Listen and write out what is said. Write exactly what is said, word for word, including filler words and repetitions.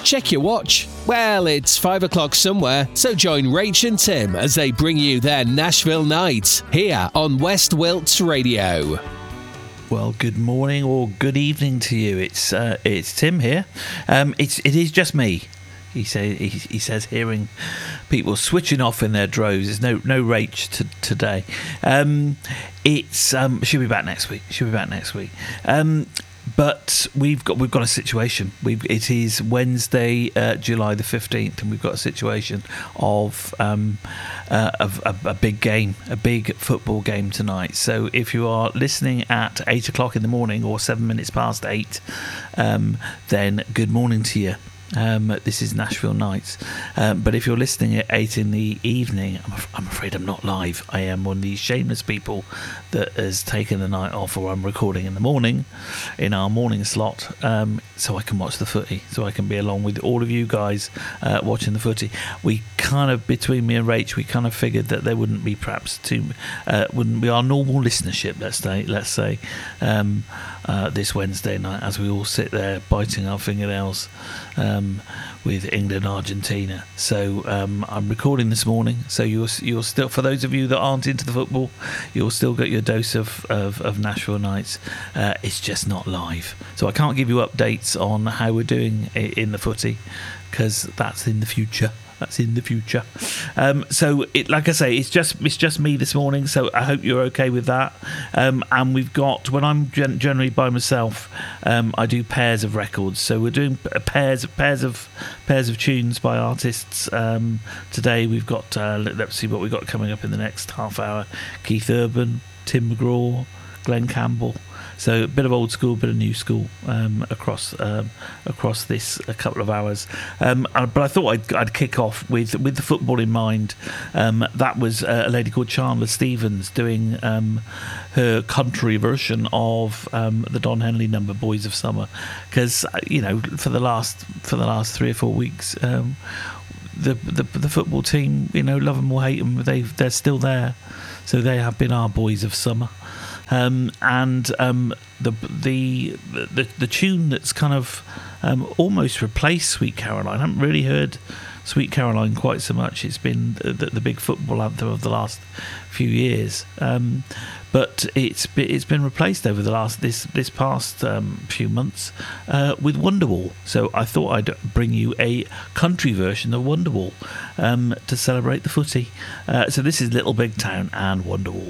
Check your watch. Well, it's five o'clock somewhere, so join Rach and Tim as they bring you their Nashville Nights here on West Wilts Radio. Well, good morning or good evening to you. It's uh, it's Tim here. Um, it's it is just me. He say he, he says hearing people switching off in their droves. There's no no Rach t- today. Um, it's um, she'll be back next week. She'll be back next week. Um, But we've got we've got a situation. We've, it is Wednesday, uh, July the fifteenth, and we've got a situation of um, uh, of a, a big game, a big football game tonight. So if you are listening at eight o'clock in the morning or seven minutes past eight, um, then good morning to you. Um, this is Nashville Nights. Um, but if you're listening at eight in the evening, I'm, af- I'm afraid I'm not live. I am one of these shameless people that has taken the night off, or I'm recording in the morning, in our morning slot, um, so I can watch the footy, so I can be along with all of you guys uh, watching the footy. We kind of, between me and Rach, we kind of figured that there wouldn't be perhaps too, uh, wouldn't be our normal listenership, let's say, let's say um, uh, this Wednesday night, as we all sit there biting our fingernails um, with England Argentina. So um, I'm recording this morning, so you're you're still, for those of you that aren't into the football, you'll still get your dose of of, of Nashville Nights. Uh, it's just not live, so I can't give you updates on how we're doing in the footy, because that's in the future. That's in the future. Um, so, it, like I say, it's just it's just me this morning. So I hope you're okay with that. Um, and we've got, when I'm gen- generally by myself, um, I do pairs of records. So we're doing pairs pairs of pairs of tunes by artists. Um, today we've got uh, let's see what we've got coming up in the next half hour. Keith Urban, Tim McGraw, Glenn Campbell. So a bit of old school, bit of new school um, across um, across this a couple of hours. Um, but I thought I'd, I'd kick off with with the football in mind. Um, that was a lady called Chandler Stevens doing um, her country version of um, the Don Henley number "Boys of Summer," because you know for the last for the last three or four weeks. Um, The, the the football team, you know, love them or hate them, they they're still there, so they have been our boys of summer. Um, and um, the, the the the tune that's kind of um, almost replaced Sweet Caroline. I haven't really heard Sweet Caroline quite so much. It's been the, the, the big football anthem of the last few years, um, but it's it's been replaced over the last this this past um, few months uh, with Wonderwall. So I thought I'd bring you a country version of Wonderwall um, to celebrate the footy. Uh, so this is Little Big Town and Wonderwall.